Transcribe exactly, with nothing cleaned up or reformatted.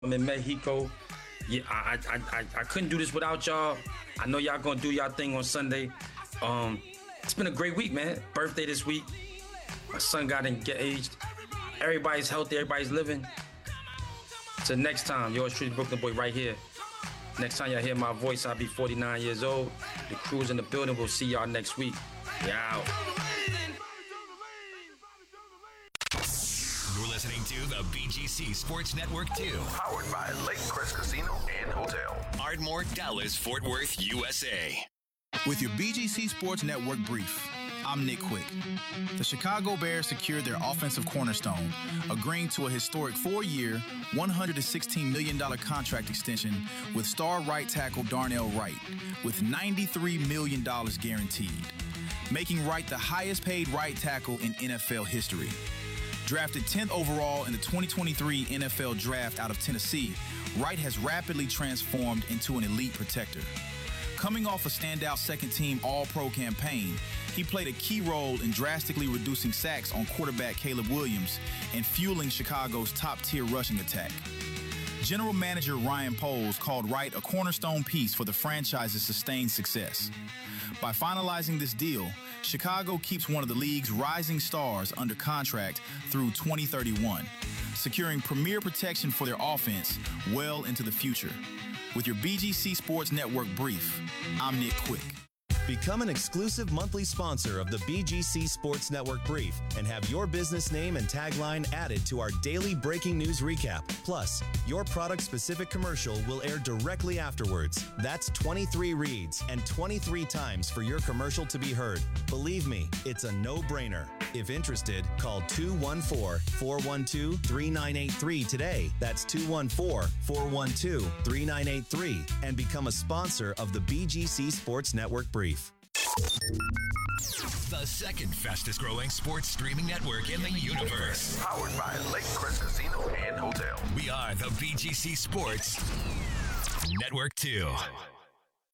I'm in Mexico. Yeah, I, I I I couldn't do this without y'all. I know y'all gonna do y'all thing on Sunday. Um, it's been a great week, man. Birthday this week. My son got engaged. Everybody's healthy. Everybody's living. Till next time, yours truly, Brooklyn Boy, right here. Next time y'all hear my voice, I'll be forty-nine years old. The crew's in the building. We'll see y'all next week. Yeah. Out. You're listening to the B G C Sports Network two. Powered by Lake Crest Casino and Hotel. Ardmore, Dallas, Fort Worth, U S A. With your B G C Sports Network brief, I'm Nick Quick. The Chicago Bears secured their offensive cornerstone, agreeing to a historic four-year, one hundred sixteen million dollars contract extension with star right tackle Darnell Wright, with ninety-three million dollars guaranteed, making Wright the highest-paid right tackle in N F L history. Drafted tenth overall in the twenty twenty-three N F L Draft out of Tennessee, Wright has rapidly transformed into an elite protector. Coming off a standout second-team All-Pro campaign, he played a key role in drastically reducing sacks on quarterback Caleb Williams and fueling Chicago's top-tier rushing attack. General Manager Ryan Poles called Wright a cornerstone piece for the franchise's sustained success. By finalizing this deal, Chicago keeps one of the league's rising stars under contract through twenty thirty-one, securing premier protection for their offense well into the future. With your B G C Sports Network brief, I'm Nick Quick. Become an exclusive monthly sponsor of the B G C Sports Network Brief and have your business name and tagline added to our daily breaking news recap. Plus, your product-specific commercial will air directly afterwards. That's twenty-three reads and twenty-three times for your commercial to be heard. Believe me, it's a no-brainer. If interested, call two one four, four one two, three nine eight three today. That's two one four, four one two, three nine eight three and become a sponsor of the B G C Sports Network Brief. The second fastest growing sports streaming network in the universe. Powered by Lake Crest Casino and Hotel. We are the B G C Sports Network two.